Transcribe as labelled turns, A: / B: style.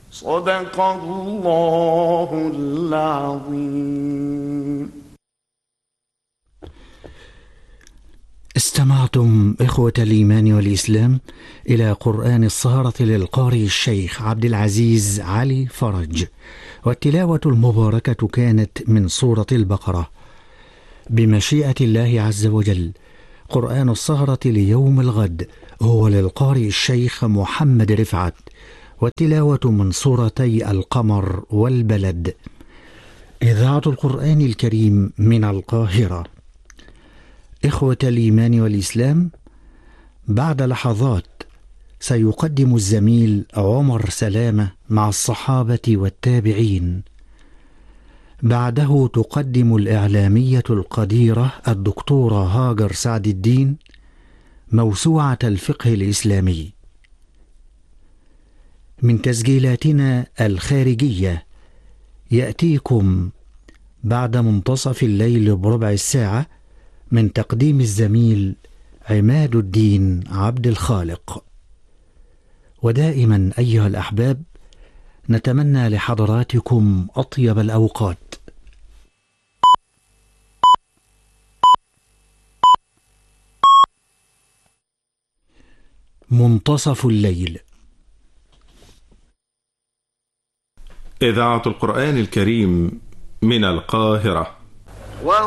A: صدق الله العظيم.
B: استمعتم إخوة الإيمان والإسلام إلى قرآن السهرة للقارئ الشيخ عبد العزيز علي فرج، والتلاوة المباركة كانت من سورة البقرة. بمشيئة الله عز وجل قرآن السهرة ليوم الغد هو للقارئ الشيخ محمد رفعت، والتلاوة من سورتي القمر والبلد. إذاعة القرآن الكريم من القاهرة. إخوة الإيمان والإسلام، بعد لحظات سيقدم الزميل عمر سلامة مع الصحابة والتابعين. بعده تقدم الإعلامية القديرة الدكتورة هاجر سعد الدين موسوعة الفقه الإسلامي. من تسجيلاتنا الخارجية يأتيكم بعد منتصف الليل بربع الساعة من تقديم الزميل عماد الدين عبد الخالق. ودائما أيها الأحباب نتمنى لحضراتكم أطيب الأوقات. منتصف الليل.
C: إذاعة القرآن الكريم من القاهرة.